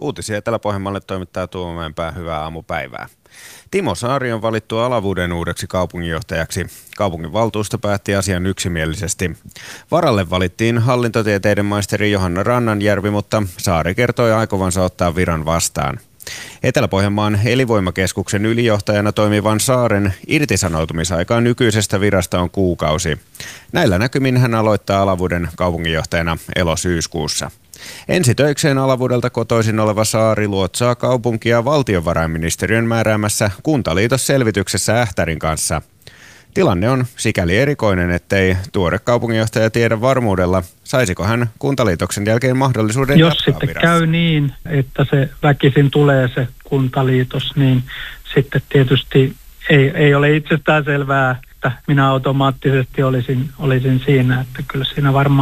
Uutisia Etelä-Pohjanmaalle toimittaa Tuomo Mäenpää. Hyvää aamupäivää. Timo Saari on valittu Alavuden uudeksi kaupunginjohtajaksi. Kaupunginvaltuusto päätti asian yksimielisesti. Varalle valittiin hallintotieteiden maisteri Johanna Rannanjärvi, mutta Saari kertoi aikovansa ottaa viran vastaan. Etelä-Pohjanmaan elinvoimakeskuksen ylijohtajana toimivan Saaren irtisanoutumisaika nykyisestä virasta on kuukausi. Näillä näkymin hän aloittaa Alavuden kaupunginjohtajana elosyyskuussa. Ensitöikseen Alavudelta kotoisin oleva Saari luotsaa kaupunkia valtiovarainministeriön määräämässä kuntaliitosselvityksessä Ähtärin kanssa. Tilanne on sikäli erikoinen, ettei tuore kaupunginjohtaja tiedä varmuudella, saisiko hän kuntaliitoksen jälkeen mahdollisuuden jos jatkaa sitten virassa. käy niin, että se väkisin tulee se kuntaliitos, niin sitten tietysti ei ole itsestään selvää, että minä automaattisesti olisin siinä, että kyllä siinä varmaan